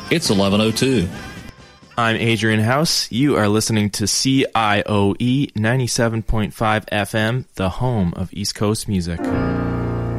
It's 11:02. I'm Adrian House. You are listening to CIOE 97.5 FM, the home of East Coast music.